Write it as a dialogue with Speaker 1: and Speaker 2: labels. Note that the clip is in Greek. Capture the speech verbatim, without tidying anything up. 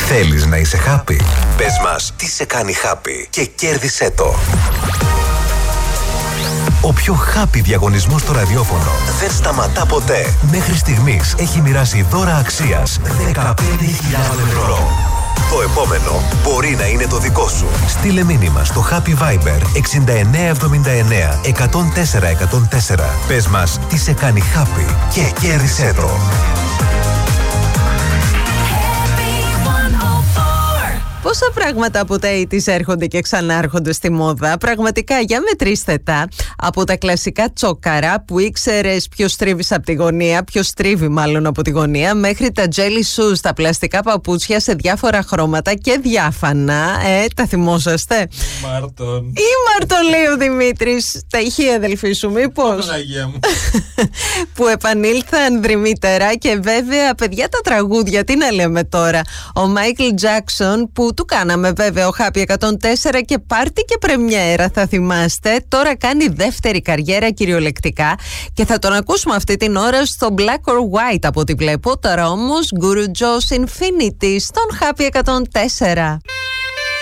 Speaker 1: Θέλεις να είσαι happy? Πες μας τι σε κάνει happy και κέρδισέ το. Ο πιο happy διαγωνισμός στο ραδιόφωνο δεν σταματά ποτέ. Μέχρι στιγμής έχει μοιράσει δώρα αξίας δεκαπέντε χιλιάδες ευρώ. Το επόμενο μπορεί να είναι το δικό σου. Στείλε μήνυμα στο Happy Viber εξήντα εννέα εβδομήντα εννέα εκατόν τέσσερα εκατόν τέσσερα. Πες μας τι σε κάνει happy και κέρδισέ το.
Speaker 2: Πόσα πράγματα από τα ογδόντα έρχονται και ξανάρχονται στη μόδα. Πραγματικά, για μετρήστε τα. Από τα κλασικά τσόκαρα που ήξερες ποιος τρίβεις από τη γωνία, ποιος τρίβει μάλλον από τη γωνία, μέχρι τα jelly shoes, τα πλαστικά παπούτσια σε διάφορα χρώματα και διάφανα. Ε, τα θυμόσαστε?
Speaker 3: Μάρτον.
Speaker 2: Ή Μάρτον, λέει ο Δημήτρης. Τα είχε η αδελφή σου, μήπως?
Speaker 3: Παναγία μου.
Speaker 2: Που επανήλθαν δρυμύτερα και βέβαια, παιδιά, τα τραγούδια, τι να λέμε τώρα. Ο Μάικλ Τζάκσον, που του κάναμε βέβαια ο Happy εκατόν τέσσερα και πάρτι και πρεμιέρα, θα θυμάστε, τώρα κάνει δεύτερη καριέρα κυριολεκτικά και θα τον ακούσουμε αυτή την ώρα στο Black or White από ό,τι βλέπω. Τώρα όμως Guru Joe's Infinity στον Happy εκατόν τέσσερα.